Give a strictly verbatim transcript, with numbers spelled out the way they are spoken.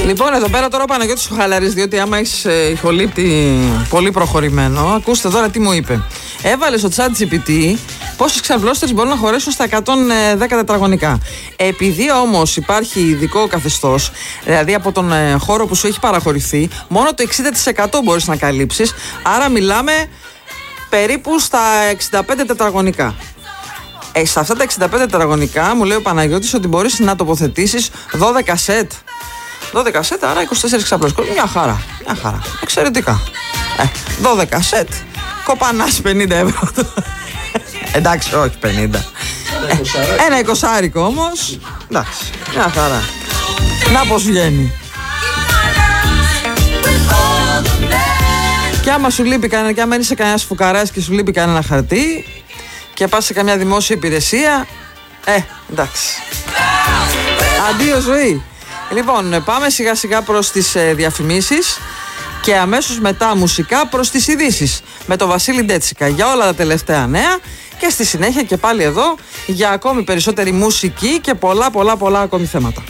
Λοιπόν, εδώ πέρα τώρα ο Παναγιώτης ο Χαλαρής, διότι άμα έχεις ε, ηχολήπτη πολύ προχωρημένο, ακούστε τώρα τι μου είπε. Έβαλε στο ChatGPT πόσες ξαπλώστερες μπορούν να χωρέσουν στα εκατόν δέκα τετραγωνικά. Επειδή όμως υπάρχει ειδικό καθεστώς, δηλαδή από τον ε, χώρο που σου έχει παραχωρηθεί, μόνο το εξήντα τοις εκατό μπορείς να καλύψεις, άρα μιλάμε περίπου στα εξήντα πέντε τετραγωνικά. Ε, σε αυτά τα εξήντα πέντε τετραγωνικά μου λέει ο Παναγιώτης ότι μπορείς να τοποθετήσεις δώδεκα σετ. δώδεκα σετ, άρα είκοσι τέσσερις ξαπλώσεις. Μια χαρά, μια χαρά. Εξαιρετικά. Ε, δώδεκα σετ. Κοπανάς πενήντα ευρώ. Εντάξει, όχι πενήντα. Ε, ένα εικοσάρικο όμως. Εντάξει, μια χαρά. Να πως βγαίνει. Και άμα σου λείπει κανένα, και άμα είσαι κανένας φουκαράς και σου λείπει κανένα χαρτί και πας σε καμιά δημόσια υπηρεσία, ε, εντάξει. Αντίο ζωή. Λοιπόν, πάμε σιγά σιγά προς τις ε, διαφημίσεις και αμέσως μετά μουσικά προς τις ειδήσεις με τον Βασίλη Ντέτσικα για όλα τα τελευταία νέα και στη συνέχεια και πάλι εδώ για ακόμη περισσότερη μουσική και πολλά πολλά πολλά ακόμη θέματα.